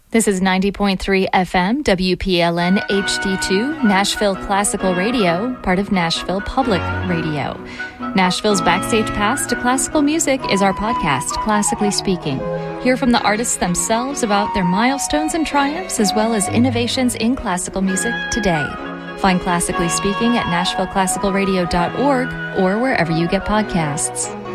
This is 90.3 FM, WPLN HD2, Nashville Classical Radio, part of Nashville Public Radio. Nashville's backstage pass to classical music is our podcast, Classically Speaking. Hear from the artists themselves about their milestones and triumphs, as well as innovations in classical music today. Find Classically Speaking at NashvilleClassicalRadio.org or wherever you get podcasts.